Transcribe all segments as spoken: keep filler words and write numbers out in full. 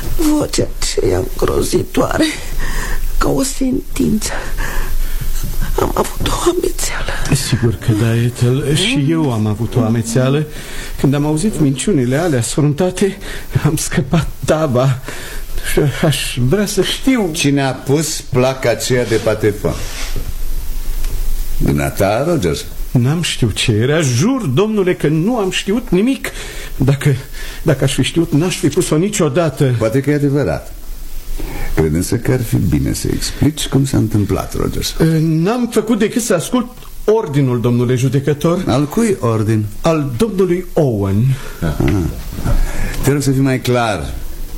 vocea aceea îngrozitoare, ca o sentință. Am avut o amețeală. Sigur că da, Ethel. Și eu am avut o amețeală. Când am auzit minciunile alea sfruntate, am scăpat taba. Și aș vrea să știu cine a pus placa aceea de patefon. Dumneata, Rogers? N-am știut ce era. Jur, domnule, că nu am știut nimic. Dacă, dacă aș fi știut, n-aș fi pus-o niciodată. Poate că e adevărat. Cred însă că ar fi bine să explici cum s-a întâmplat, Rogers. N-am făcut decât să ascult ordinul, domnule judecător. Al cui ordin? Al domnului Owen. Aha. Te rog să fii mai clar.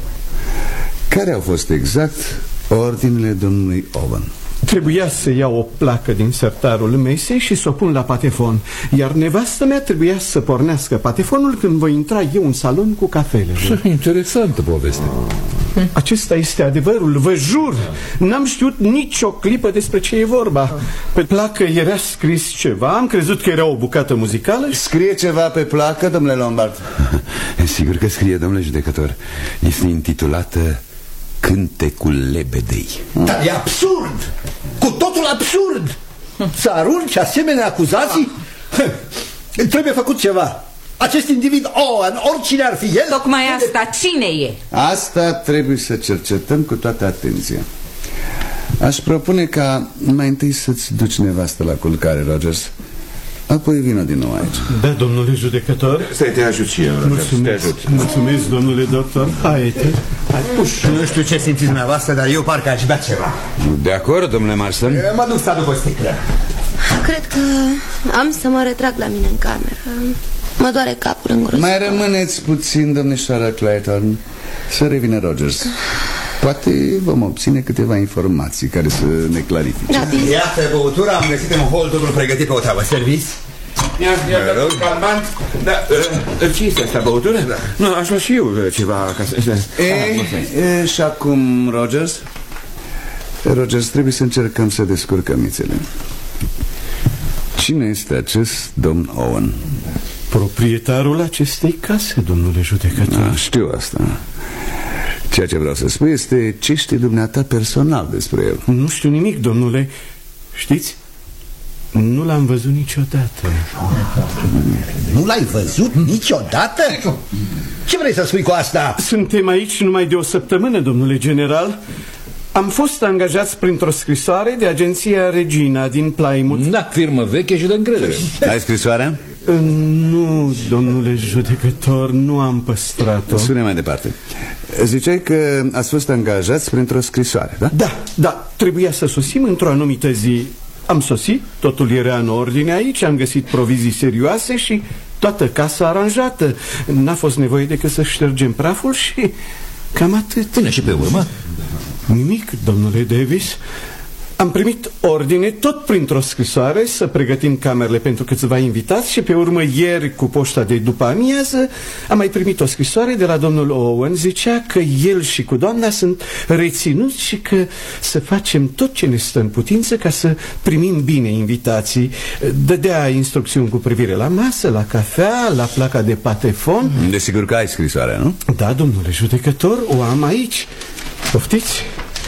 Care au fost exact ordinele domnului Owen? Trebuia să iau o placă din sertarul mesei și să o pun la patefon. Iar nevastă mea trebuia să pornească patefonul când voi intra eu în salon cu cafelele. Interesantă poveste. Acesta este adevărul, vă jur. N-am știut nicio clipă despre ce e vorba. Pe placă era scris ceva. Am crezut că era o bucată muzicală. Scrie ceva pe placă, domnule Lombard? Sigur că scrie, domnule judecător. Este intitulată Cântecul lebedei. Dar e absurd. Cu totul absurd. Să arunci asemenea acuzații? Trebuie făcut ceva. Acest individ Owen, oricine ar fi el... Tocmai asta, cine e? Asta trebuie să cercetăm cu toată atenția. Aș propune ca mai întâi să-ți duci nevastă la culcare, Rogers. Apoi vină din nou aici. Da, domnule judecător. Stai, te ajut și eu, Rogers. Mulțumesc, mulțumesc, domnule doctor. Hai, te... Hai, puși. Nu știu ce simțiți dumneavoastră, dar eu parcă aș bea ceva. De acord, domnule Marston? Mă duc să aduc o sticlă. Cred că am să mă retrag la mine în cameră. Mă doare capul îngrozit. Mai rămâneți puțin, domnișoara Clayton. Să revină Rogers. Poate vom obține câteva informații care să ne clarifice. Da, bine. Iată băutura, am găsit în hol totul pregătit pe o tavă. Serviți? Ia-mi dat un calmant. Da, ce este asta, băutură? Da. Nu, aș lua și eu ceva ca să... E, și acum, Rogers? Rogers, trebuie să încercăm să descurcăm mițele. Cine este acest domn Owen? Proprietarul acestei case, domnule judecător. Da, știu asta. Ceea ce vreau să spun este ce știi dumneata personal despre el. Nu știu nimic, domnule. Știți? Nu l-am văzut niciodată. Nu l-ai văzut niciodată? Ce vrei să spui cu asta? Suntem aici numai de o săptămână, domnule general. Am fost angajați printr-o scrisoare de agenția Regina din Plymouth. Da, firmă veche și de încredere. Ai scrisoarea? Nu, domnule judecător, nu am păstrat-o. Spune mai departe. Ziceai că ați fost angajați printr-o scrisoare, da? Da, da, trebuia să sosim într-o anumită zi. Am sosit, totul era în ordine aici, am găsit provizii serioase și toată casa aranjată. N-a fost nevoie decât să ștergem praful și cam atât. Până și pe urmă? Nimic, domnule Davis. Am primit ordine tot printr-o scrisoare să pregătim camerele pentru câțiva invitați și pe urmă ieri cu poșta de după amiază am mai primit o scrisoare de la domnul Owen. Zicea că el și cu doamna sunt reținuți și că să facem tot ce ne stă în putință ca să primim bine invitații. Dădea instrucțiuni cu privire la masă, la cafea, la placa de patefon. Desigur că ai scrisoarea, nu? Da, domnule judecător, o am aici. Poftiți?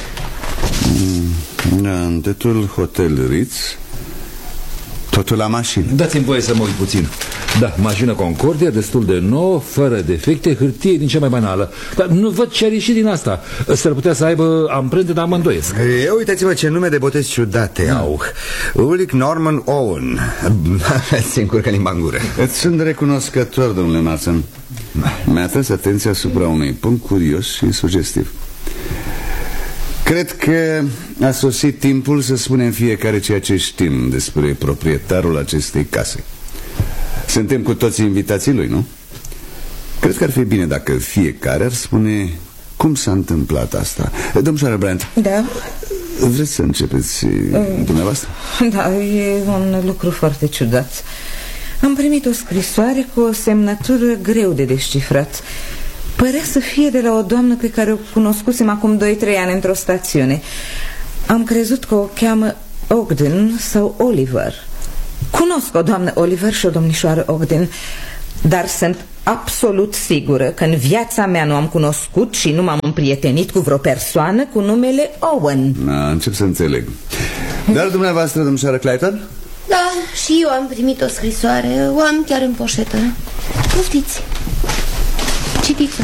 Da, în tetul Hotel Ritz. Totul la mașină. Dați-mi voie să mă uit puțin. Da, mașină Concordia, destul de nouă, fără defecte, hârtie din cea mai banală. Dar nu văd ce a ieșit din asta. S-ar putea să aibă amprente, dar mă îndoiesc. E, uitați-vă ce nume de botez ciudate mm. au. Ulrich Norman Owen. Se încurcă limba în gură. Îți sunt recunoscător, domnule Marston. Mi-a atras atenția asupra unui punct curios și sugestiv. Cred că a sosit timpul să spunem fiecare ceea ce știm despre proprietarul acestei case. Suntem cu toți invitații lui, nu? Cred că ar fi bine dacă fiecare ar spune cum s-a întâmplat asta. Domnule Brandt. Da? Vreți să începeți dumneavoastră? Da, e un lucru foarte ciudat. Am primit o scrisoare cu o semnătură greu de descifrat. Părea să fie de la o doamnă pe care o cunoscusem acum doi trei ani într-o stațiune. Am crezut că o cheamă Ogden sau Oliver. Cunosc o doamnă Oliver și o domnișoară Ogden, dar sunt absolut sigură că în viața mea nu am cunoscut și nu m-am împrietenit cu vreo persoană cu numele Owen. Na, încep să înțeleg. Dar dumneavoastră, domnișoară Clayton? Da, și eu am primit o scrisoare. O am chiar în poșetă. Poftiți. Citiți-o.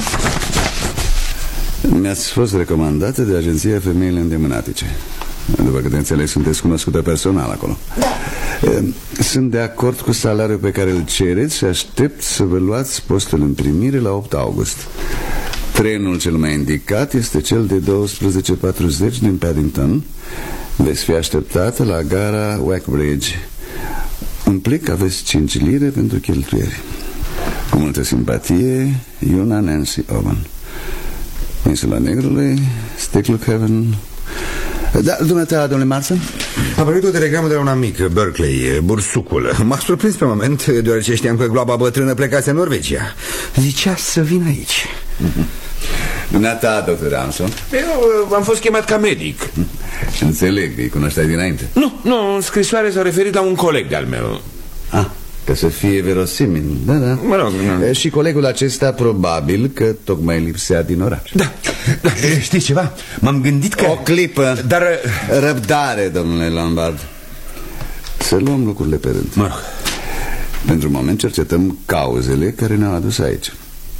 Mi-ați fost recomandată de Agenția Femeile Îndemânatice. După câte înțeleg, sunteți cunoscută personal acolo. Da. Sunt de acord cu salariul pe care îl cereți și aștept să vă luați postul în primire la opt august. Trenul cel mai indicat este cel de douăsprezece patruzeci din Paddington. Veți fi așteptată la gara Wackbridge. În plic aveți cinci lire pentru cheltuieri. Cu multă simpatie, Iuna Nancy Owen. Insula Negrului, Sticklehaven. Da, dumneata, domnule Marston? Am primit o telegramă de la un amic, Berkeley, bursucul. M-a surprins pe moment, deoarece știam că gloaba bătrână plecase în Norvegia. Zicea să vin aici. Dumneata, doctor Armstrong? Eu am fost chemat ca medic. Înțeleg, îi cunoșteai dinainte. Nu, nu, în scrisoare s-au referit la un coleg de-al meu. Ah, că să fie verosimil. Da, da. Mă rog, nu. Și colegul acesta probabil că tocmai lipsea din oraș. Da, da. Știți ceva? M-am gândit că... O clipă. Dar... Răbdare, domnule Lombard. Să luăm lucrurile pe rând. Mă rog. Pentru moment cercetăm cauzele care ne-au adus aici.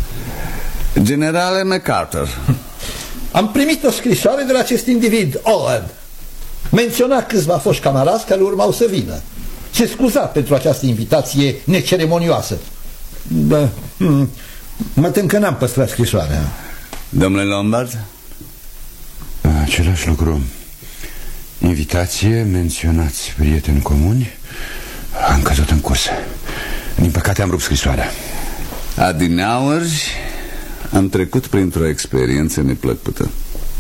Generale MacArthur. Am primit o scrisoare de la acest individ, Owen. Menționa câțiva foști camarazi care urmau să vină. Se scuza pentru această invitație neceremonioasă. Da, hmm. Mă tem că n-am păstrat scrisoarea. Domnule Lombard? Același lucru. Invitație, menționați prieteni comuni. Am căzut în curs. Din păcate am rupt scrisoarea. Adineauri am trecut printr-o experiență neplăcută.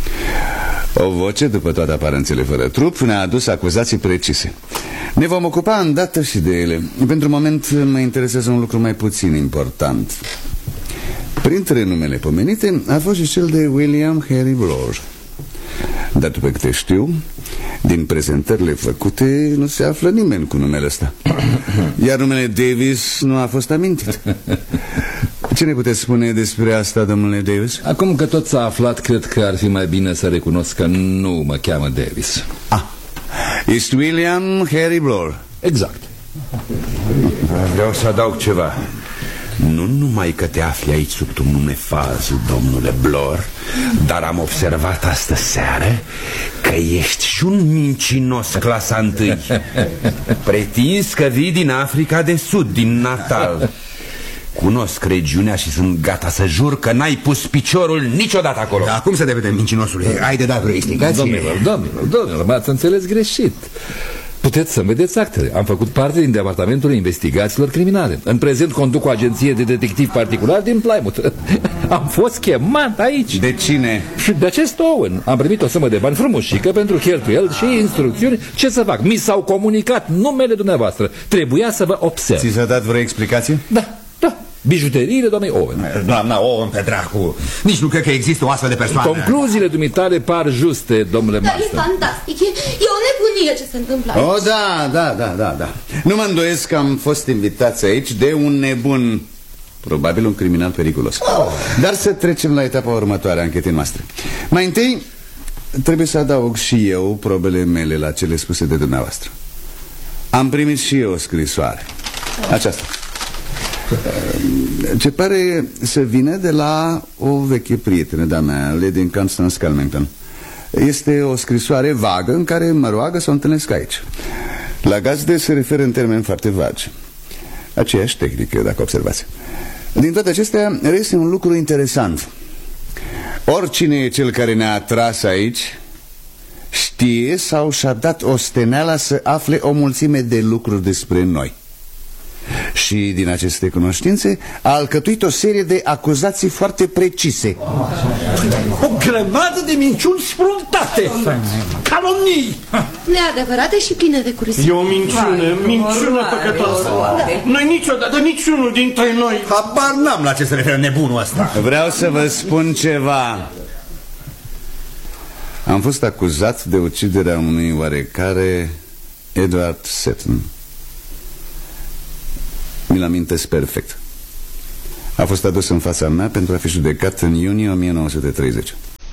O voce, după toate aparențele fără trup, ne-a adus acuzații precise. Ne vom ocupa îndată și de ele. Pentru moment mă interesează un lucru mai puțin important. Printre numele pomenite a fost și cel de William Harry Bloor. Dar după câte știu, din prezentările făcute nu se află nimeni cu numele ăsta. Iar numele Davis nu a fost amintit. Ce ne puteți spune despre asta, domnule Davis? Acum că tot s-a aflat, cred că ar fi mai bine să recunosc că nu mă cheamă Davis. Ah, este William Harry Bloor. Exact. Vreau să adaug ceva. Nu numai că te afli aici sub un nume fals, domnule Bloor, dar am observat astă seară că ești și un mincinos clasa întâi. Pretinzi că vii din Africa de Sud, din Natal. Cunosc regiunea și sunt gata să jur că n-ai pus piciorul niciodată acolo. Dar cum să devede mincinosului? Ai de dat vreo explicație? Domnilor, domnilor, domnilor, m-ați înțeles greșit. Puteți să vedeți actele. Am făcut parte din Departamentul Investigațiilor Criminale. În prezent conduc o agenție de detectiv particular din Plymouth. Am fost chemat aici. De cine? Și de acest Owen. Am primit o sumă de bani frumușică pentru cheltuieli și instrucțiuni. Ce să fac? Mi s-au comunicat numele dumneavoastră. Trebuia să vă observ. Ți s-a dat vreo explicație? Da, da. Bijuteriile doamnei Owen. Doamna Owen, pe dracu. Nici nu cred că există o astfel de persoană. Concluziile dumitale par juste, domnule Marston. Marston. Da, e fantastic. E, e o nebunie ce se întâmplă aici. Oh, da, da, da, da, da. Nu mă îndoiesc că am fost invitați aici de un nebun, probabil un criminal periculos. Oh. Dar să trecem la etapa următoare a anchetei noastre. Mai întâi, trebuie să adaug și eu probele mele la cele spuse de dumneavoastră. Am primit și eu o scrisoare. Aceasta. Ce pare să vină de la o veche prietenă de-a mea, Lady Constance Calmington. Este o scrisoare vagă în care mă roagă să o întâlnesc aici. La gazde se referă în termeni foarte vagi. Aceeași tehnică, dacă observați. Din toate acestea reiese un lucru interesant. Oricine e cel care ne-a atras aici știe sau și-a dat osteneala să afle o mulțime de lucruri despre noi. Și din aceste cunoștințe a alcătuit o serie de acuzații foarte precise. O grămadă de minciuni spruntate, calomnii neadevărate și pline de curăție. E o minciună, minciună păcătoasă. Noi niciodată, niciunul dintre noi. Habar n-am la ce se referă nebunul ăsta. Vreau să vă spun ceva. Am fost acuzat de uciderea unui oarecare Edward Seton. Mi-l amintesc perfect. A fost adus în fața mea pentru a fi judecat în iunie o mie nouă sute treizeci.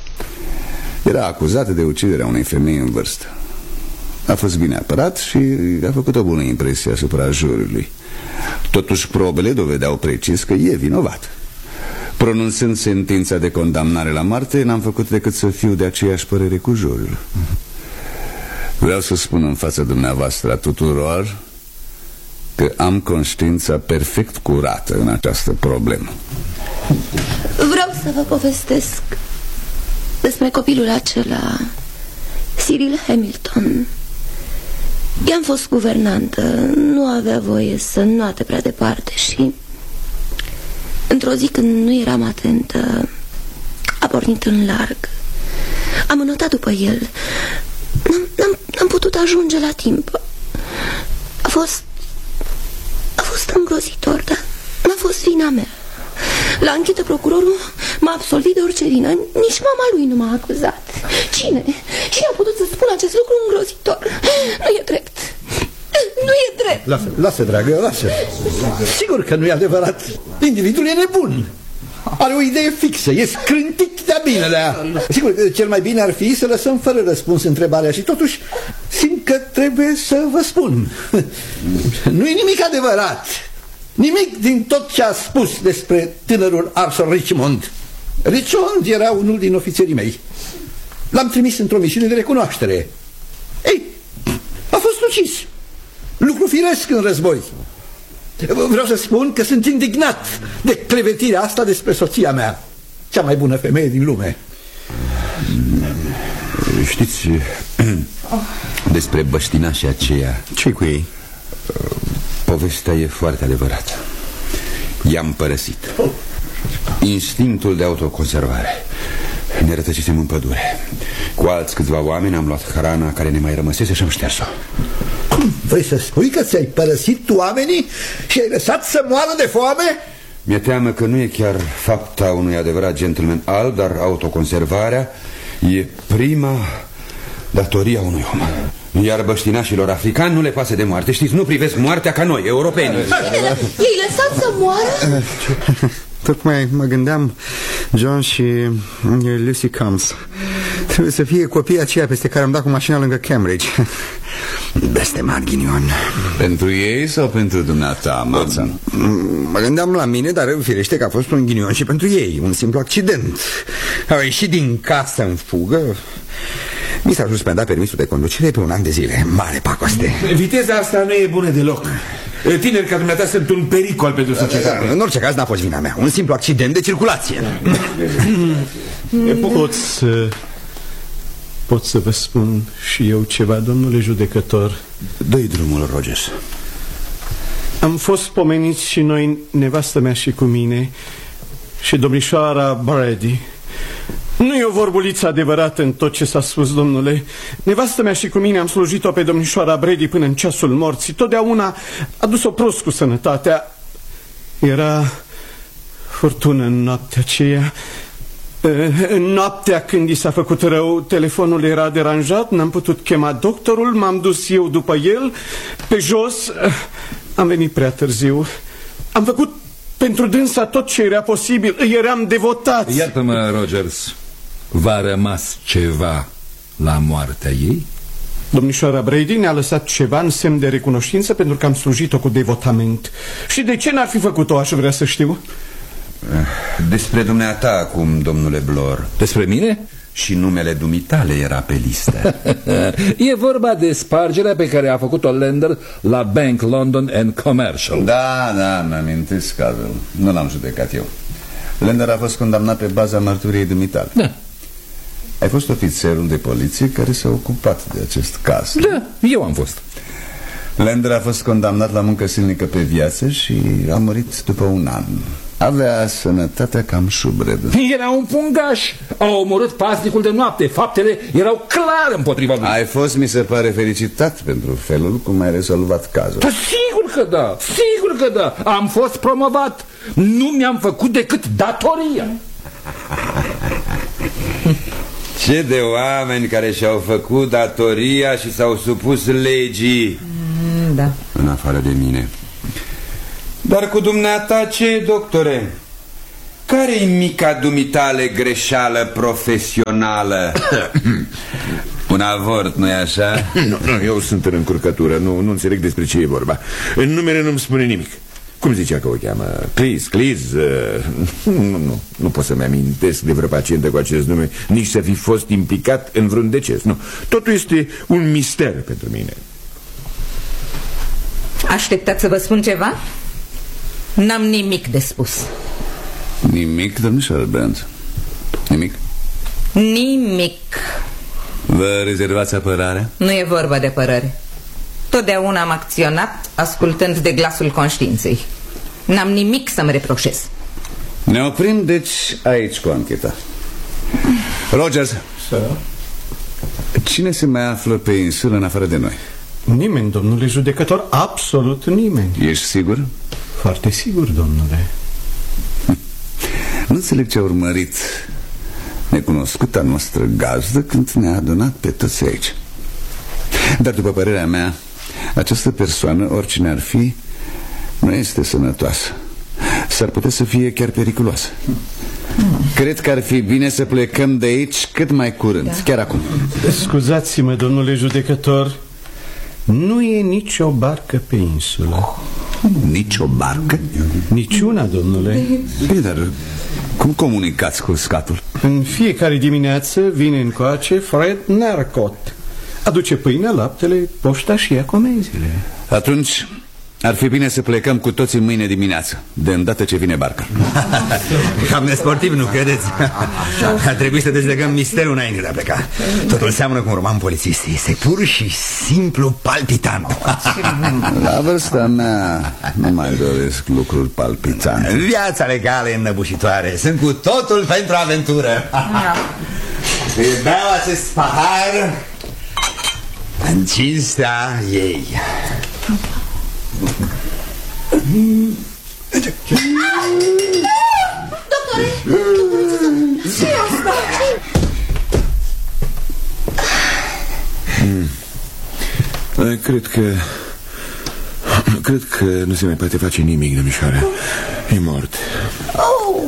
Era acuzată de uciderea unei femei în vârstă. A fost bine apărat și a făcut o bună impresie asupra juriului. Totuși probele dovedeau precis că e vinovat. Pronunțând sentința de condamnare la moarte, n-am făcut decât să fiu de aceeași părere cu juriul. Vreau să spun în fața dumneavoastră a tuturor că am conștiința perfect curată în această problemă. Vreau să vă povestesc despre copilul acela, Cyril Hamilton. I-am fost guvernantă, nu avea voie să înoate prea departe și într-o zi când nu eram atentă, a pornit în larg. Am înotat după el. N-am putut ajunge la timp. A fost A fost îngrozitor, dar n-a fost vina mea. La anchetă procurorul m-a absolvit de orice vină. Nici mama lui nu m-a acuzat. Cine? Cine a putut să spună acest lucru îngrozitor? Nu e drept. Nu e drept. Lasă, lasă, dragă, lasă. Sigur că nu e adevărat. Individul e nebun. Are o idee fixă, e scrântit de-a binelea. Sigur că cel mai bine ar fi să lăsăm fără răspuns întrebarea. Și totuși simt că trebuie să vă spun. Nu e nimic adevărat. Nimic din tot ce a spus despre tânărul Arthur Richmond. Richmond era unul din ofițerii mei. L-am trimis într-o misiune de recunoaștere. Ei, a fost ucis. Lucru firesc în război. Vreau să spun că sunt indignat de clevetirea asta despre soția mea, cea mai bună femeie din lume. Știți despre băștinașii aceia? Ce-i cu ei? Povestea e foarte adevărată. I-am părăsit. Instinctul de autoconservare. Ne rătăcisem în pădure. Cu alți câțiva oameni am luat hrana care ne mai rămăsese și am șters-o. Cum? Vrei să spui că ți-ai părăsit oamenii și ai lăsat să moară de foame? Mi-e teamă că nu e chiar fapta unui adevărat gentleman alb, dar autoconservarea e prima datoria unui om. Iar băștinașilor africani nu le pasă de moarte. Știți, nu privesc moartea ca noi, europenii. Ei lăsat să moară? Tocmai mă gândeam, John și Lucy Combs, trebuie să fie copiii aceia peste care am dat cu mașina lângă Cambridge. Blestemat ghinion. Pentru ei sau pentru dumneata, Matson? Mă gândeam la mine, dar firește că a fost un ghinion și pentru ei. Un simplu accident. Au ieșit din casă în fugă. Mi s-a suspendat permisul de conducere pe un an de zile. Mare pacoste. Viteza asta nu e bună deloc. Tineri ca dumneata sunt un pericol pentru societate. În orice caz n-a fost vina mea. Un simplu accident de circulație. Pot să, pot să vă spun și eu ceva, domnule judecător? Dă-i drumul, Rogers. Am fost pomeniți și noi, nevastă mea și cu mine, și domnișoara Brady. Nu e o vorbuliță adevărată în tot ce s-a spus, domnule. Nevastă mea și cu mine am slujit-o pe domnișoara Brady până în ceasul morții. Totdeauna a dus-o prost cu sănătatea. Era furtună în noaptea aceea. În noaptea când i s-a făcut rău, telefonul era deranjat, n-am putut chema doctorul, m-am dus eu după el pe jos. Am venit prea târziu. Am făcut pentru dânsa tot ce era posibil. Îi eram devotat. Iartă-mă, Rogers, v-a rămas ceva la moartea ei? Domnișoara Brady ne-a lăsat ceva în semn de recunoștință pentru că am slujit-o cu devotament. Și de ce n-ar fi făcut-o, aș vrea să știu? Despre dumneata acum, domnule Blor. Despre mine? Și numele dumitale era pe listă. E vorba de spargerea pe care a făcut-o Lender la Bank London and Commercial. Da, da, îmi amintesc cazul. Nu l-am judecat eu. Lender a fost condamnat pe baza mărturiei dumitale. Da. Ai fost ofițerul de poliție care s-a ocupat de acest caz. Da, eu am fost. Lender a fost condamnat la muncă silnică pe viață și a murit după un an. Avea sănătatea cam șubredă. Era un pungaș. A omorât pasnicul de noapte. Faptele erau clar împotriva lui. Ai fost, mi se pare, felicitat pentru felul cum ai rezolvat cazul. Da, sigur că da, sigur că da. Am fost promovat. Nu mi-am făcut decât datoria. Ce de oameni care și-au făcut datoria și s-au supus legii. mm, Da. În afară de mine. Dar cu dumneata ce, doctore? Care-i mica dumitale greșeală profesională? Un avort, nu-i așa? Nu, nu, eu sunt în încurcătură, nu, nu înțeleg despre ce e vorba. În numele nu-mi spune nimic. Cum zicea că o cheamă? Clis, Clis? Uh, nu, nu, nu pot să-mi amintesc de vreo pacientă cu acest nume, nici să fi fost implicat în vreun deces. Nu, totul este un mister pentru mine. Așteptați să vă spun ceva? N-am nimic de spus. Nimic, domnișoară Brandt? Nimic? Nimic. Vă rezervați apărarea? Nu e vorba de părere. Totdeauna am acționat ascultând de glasul conștiinței. N-am nimic să-mi reproșez. Ne oprim, deci, aici cu ancheta. Rogers, cine se mai află pe insulă în afară de noi? Nimeni, domnule judecător, absolut nimeni. Ești sigur? Foarte sigur, domnule. Nu înțeleg ce a urmărit necunoscuta noastră gazdă când ne-a adunat pe toți aici. Dar după părerea mea, această persoană, oricine ar fi, nu este sănătoasă. S-ar putea să fie chiar periculoasă. Cred că ar fi bine să plecăm de aici cât mai curând, da. Chiar acum. Scuzați-mă, domnule judecător, nu e nicio barcă pe insulă. Nici o barcă? Niciuna, domnule. Bine, dar cum comunicați cu scatul? În fiecare dimineață vine încoace Fred Narcot. Aduce pâine, laptele, poșta și ia comenzile. Atunci ar fi bine să plecăm cu toții mâine dimineață, de îndată ce vine barca. Cam nesportiv, nu credeți? Ar trebui să dezlegăm misterul înainte de a pleca. Totul seamănă cu un roman polițist. Este pur și simplu palpitant. La vârsta mea nu mai doresc lucruri palpitante. Viața legală e înnăbușitoare. Sunt cu totul pentru aventură. Îi beau acest pahar în cinstea ei. Doctore, ce e asta? Hmm. Cred că Cred că nu se mai poate face nimic, domnișoară. E mort. Oh.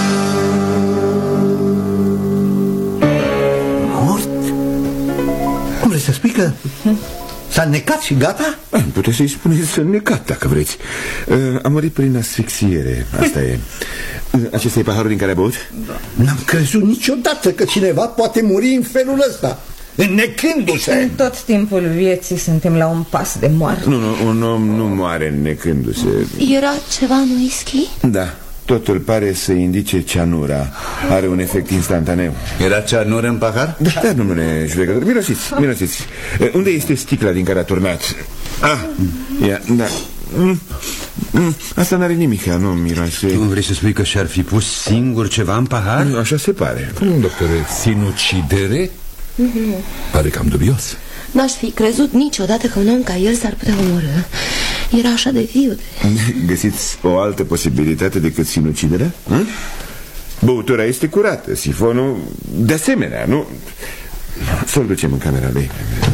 Mort? Cum vrei să spui că s-a necat și gata? Puteți să-i spuneți necat, dacă vreți. A murit prin asfixiere. Asta e. Acesta e paharul din care a băut? N-am crezut niciodată că cineva poate muri în felul ăsta, înnecându-se. În tot timpul vieții suntem la un pas de moarte. Nu, nu, un om nu moare înnecându-se. Era ceva în whisky? Da, totul pare să indice cianura. Are un efect instantaneu. Era cianură în pahar? Da, da, domnule judecător, mirosiți, mirosiți. Unde este sticla din care a turnat? Ah, ia, da. Mm, mm, asta n-are nimic, nu miroase. Nu vrei să spui că și-ar fi pus singur ceva în pahar? Așa se pare. Doctore, sinucidere? Mm-hmm. Pare cam dubios. N-aș fi crezut niciodată că un om ca el s-ar putea omorâ. Era așa de viu de... Găsiți o altă posibilitate decât sinuciderea? Hm? Băutura este curată, sifonul de asemenea, nu? Să-l ducem în camera lui.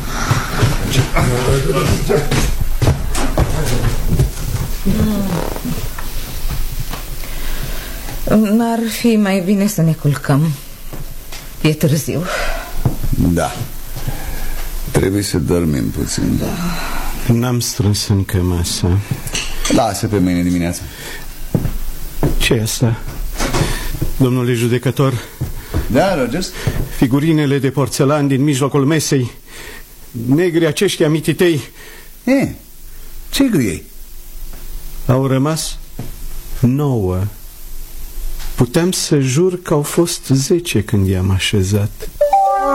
N-ar fi mai bine să ne culcăm? E târziu. Da. Trebuie să dormim puțin. Da. N-am strâns încă masa. Lasă pe mâine dimineață. Ce e asta? Domnule judecător? Da, Rogers? Figurinele de porțelan din mijlocul mesei. Negri aceștia mititei. E, ce-i cu ei? Au rămas nouă. Puteam să jur că au fost zece când i-am așezat.